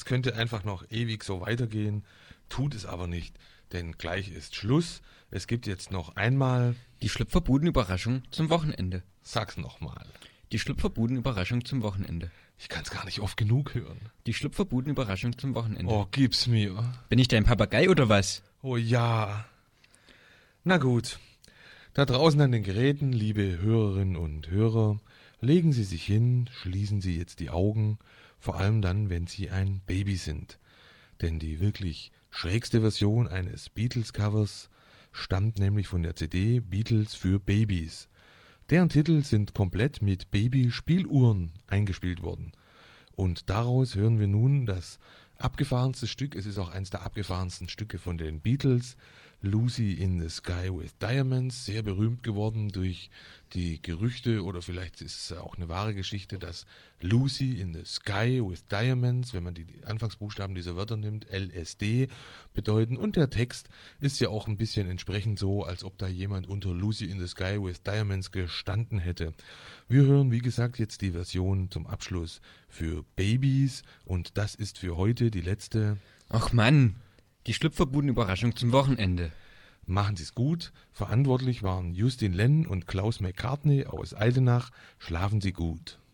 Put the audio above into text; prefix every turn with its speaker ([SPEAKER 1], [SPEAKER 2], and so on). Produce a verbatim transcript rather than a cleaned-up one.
[SPEAKER 1] könnte einfach noch ewig so weitergehen, tut es aber nicht, denn gleich ist Schluss. Es gibt jetzt noch einmal...
[SPEAKER 2] Die Schlüpferbuden-Überraschung zum Wochenende.
[SPEAKER 1] Sag's nochmal.
[SPEAKER 2] Die Schlüpferbuden-Überraschung zum Wochenende.
[SPEAKER 1] Ich kann's gar nicht oft genug hören.
[SPEAKER 2] Die Schlüpferbuden-Überraschung zum Wochenende.
[SPEAKER 1] Oh, gib's mir.
[SPEAKER 2] Bin ich dein Papagei oder was?
[SPEAKER 1] Oh ja. Na gut. Da draußen an den Geräten, liebe Hörerinnen und Hörer, legen Sie sich hin, schließen Sie jetzt die Augen, vor allem dann, wenn Sie ein Baby sind. Denn die wirklich schrägste Version eines Beatles-Covers stammt nämlich von der C D Beatles für Babys. Deren Titel sind komplett mit Baby-Spieluhren eingespielt worden. Und daraus hören wir nun das abgefahrenste Stück, es ist auch eines der abgefahrensten Stücke von den Beatles, Lucy in the Sky with Diamonds, sehr berühmt geworden durch die Gerüchte oder vielleicht ist es auch eine wahre Geschichte, dass Lucy in the Sky with Diamonds, wenn man die Anfangsbuchstaben dieser Wörter nimmt, L S D bedeuten und der Text ist ja auch ein bisschen entsprechend so, als ob da jemand unter Lucy in the Sky with Diamonds gestanden hätte. Wir hören wie gesagt jetzt die Version zum Abschluss für Babys und das ist für heute die letzte.
[SPEAKER 2] Ach Mann, die Schlüpferbuden-Überraschung zum Wochenende.
[SPEAKER 1] Machen Sie es gut. Verantwortlich waren Justin Lenn und Klaus McCartney aus Eisenach. Schlafen Sie gut.